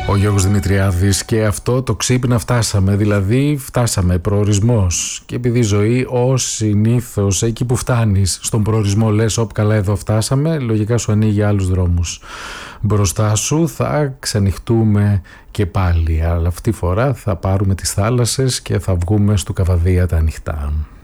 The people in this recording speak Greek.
Ο Γιώργος Δημητριάδης, και αυτό το ξύπνα φτάσαμε, δηλαδή φτάσαμε προορισμός. Και επειδή η ζωή ως συνήθως εκεί που φτάνεις στον προορισμό λες όπ καλά εδώ φτάσαμε, λογικά σου ανοίγει άλλους δρόμους. Μπροστά σου θα ξανοιχτούμε και πάλι, αλλά αυτή τη φορά θα πάρουμε τις θάλασσες και θα βγούμε στο Καβαδία τα ανοιχτά.